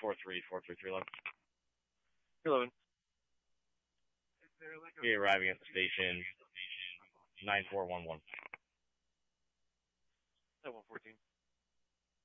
4343 You're living. Be arriving at the station 9411. At 114.